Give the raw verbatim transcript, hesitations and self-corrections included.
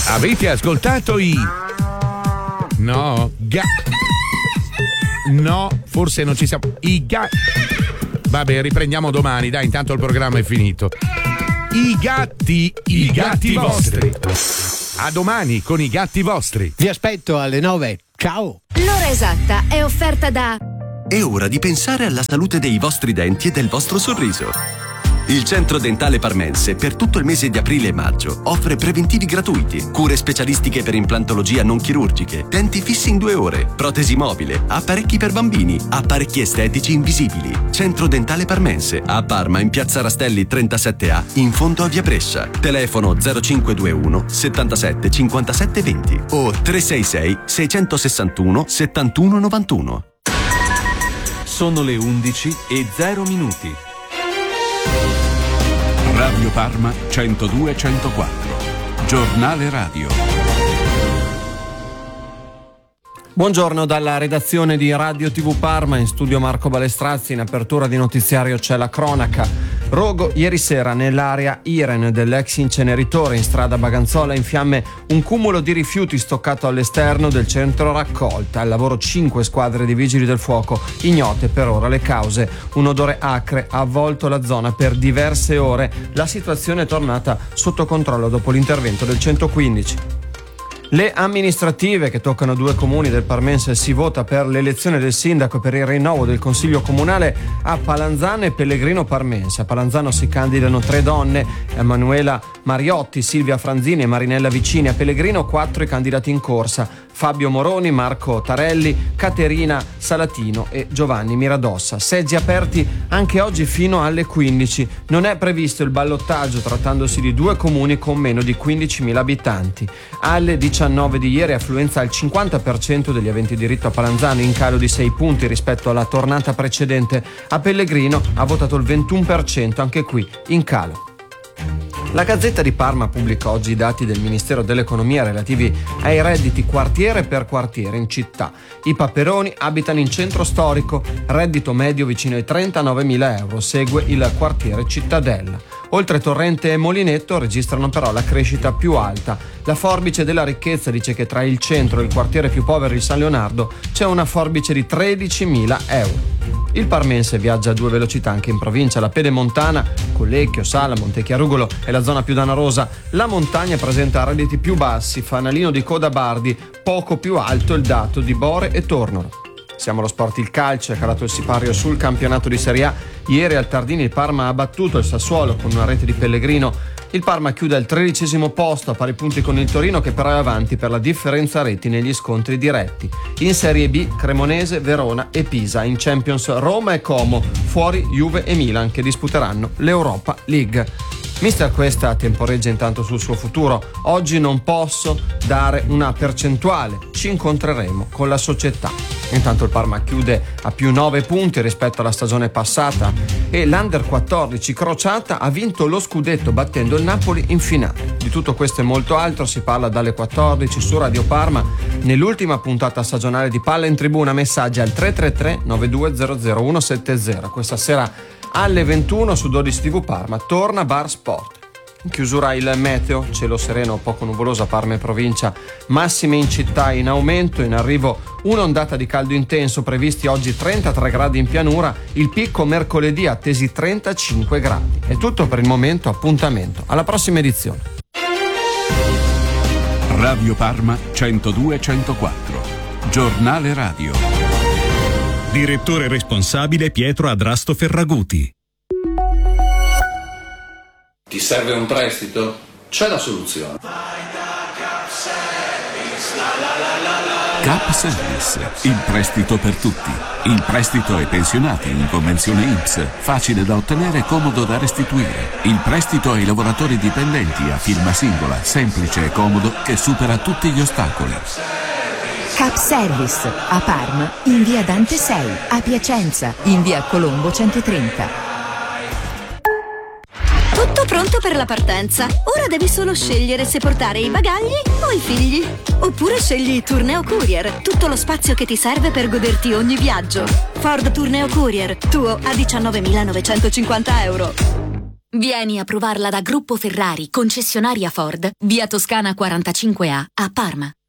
Avete ascoltato i... No, ga... No, forse non ci siamo... I ga... Vabbè, riprendiamo domani, dai, intanto il programma è finito. I gatti, i, I gatti, gatti vostri. A domani con i gatti vostri. Vi aspetto alle nove. Ciao. L'ora esatta è offerta da... È ora di pensare alla salute dei vostri denti e del vostro sorriso. Il Centro Dentale Parmense per tutto il mese di aprile e maggio offre preventivi gratuiti, cure specialistiche per implantologia non chirurgiche, denti fissi in due ore, protesi mobile, apparecchi per bambini, apparecchi estetici invisibili. Centro Dentale Parmense a Parma in piazza Rastelli trentasette A in fondo a via Brescia. Telefono zero cinque due uno settantasette cinquantasette venti o tre sei sei sei sei uno sette uno nove uno. Sono le undici e zero minuti. Radio Parma centodue centoquattro. Giornale radio. Buongiorno dalla redazione di Radio tivù Parma, in studio Marco Balestrazzi. In apertura di notiziario c'è la cronaca. Rogo ieri sera nell'area Iren dell'ex inceneritore in strada Baganzola in fiamme un cumulo di rifiuti stoccato all'esterno del centro raccolta. Al lavoro cinque squadre di vigili del fuoco, ignote per ora le cause. Un odore acre ha avvolto la zona per diverse ore. La situazione è tornata sotto controllo dopo l'intervento del centoquindici. Le amministrative che toccano due comuni del Parmense, si vota per l'elezione del sindaco e per il rinnovo del consiglio comunale a Palanzano e Pellegrino Parmense. A Palanzano si candidano tre donne, Emanuela Mariotti, Silvia Franzini e Marinella Vicini. A Pellegrino quattro i candidati in corsa: Fabio Moroni, Marco Tarelli, Caterina Salatino e Giovanni Miradossa. Seggi aperti anche oggi fino alle quindici. Non è previsto il ballottaggio trattandosi di due comuni con meno di quindicimila abitanti. Alle diciannove di ieri affluenza al cinquanta per cento degli aventi diritto a Palanzano, in calo di sei punti rispetto alla tornata precedente. A Pellegrino ha votato il ventuno per cento, anche qui in calo. La Gazzetta di Parma pubblica oggi i dati del Ministero dell'Economia relativi ai redditi quartiere per quartiere in città. I Paperoni abitano in centro storico, reddito medio vicino ai trentanovemila euro, segue il quartiere Cittadella. Oltre Torrente e Molinetto registrano però la crescita più alta. La forbice della ricchezza dice che tra il centro e il quartiere più povero, il San Leonardo, c'è una forbice di tredicimila euro. Il Parmense viaggia a due velocità anche in provincia. La pedemontana, Collecchio, Sala, Montechiarugolo è la zona più danarosa. La montagna presenta redditi più bassi, fanalino di Coda Bardi, poco più alto il dato di Bore e Tornolo. Siamo allo sport. Il calcio, è calato il sipario sul campionato di Serie A. Ieri al Tardini il Parma ha battuto il Sassuolo con una rete di Pellegrino. Il Parma chiude al tredicesimo posto a pari punti con il Torino, che però è avanti per la differenza reti negli scontri diretti. In Serie B Cremonese, Verona e Pisa. In Champions Roma e Como, fuori Juve e Milan che disputeranno l'Europa League. Mister Questa temporeggia intanto sul suo futuro. Oggi non posso dare una percentuale, ci incontreremo con la società. Intanto il Parma chiude a più nove punti rispetto alla stagione passata e l'Under quattordici Crociata ha vinto lo scudetto battendo il Napoli in finale. Di tutto questo e molto altro si parla dalle quattordici su Radio Parma nell'ultima puntata stagionale di Palla in Tribuna. Messaggi al tre tre tre nove due zero zero uno sette zero. Questa sera alle ventuno su dodici tivù Parma torna Bar Sport. In chiusura il meteo, cielo sereno poco nuvoloso a Parma e provincia, massime in città in aumento, in arrivo un'ondata di caldo intenso, previsti oggi trentatré gradi in pianura, il picco mercoledì attesi trentacinque gradi. È tutto per il momento, appuntamento alla prossima edizione. Radio Parma centodue centoquattro. Giornale radio. Direttore responsabile Pietro Adrasto Ferraguti. Ti serve un prestito? C'è la soluzione. Cap Service, il prestito per tutti. Il prestito ai pensionati in convenzione I N P S, facile da ottenere e comodo da restituire. Il prestito ai lavoratori dipendenti a firma singola, semplice e comodo, che supera tutti gli ostacoli. Cap Service a Parma in via Dante sei, a Piacenza in via Colombo centotrenta. Tutto pronto per la partenza. Ora devi solo scegliere se portare i bagagli o i figli. Oppure scegli Tourneo Courier, tutto lo spazio che ti serve per goderti ogni viaggio. Ford Tourneo Courier, tuo a diciannovemilanovecentocinquanta euro. Vieni a provarla da Gruppo Ferrari, concessionaria Ford, via Toscana quarantacinque A, a Parma.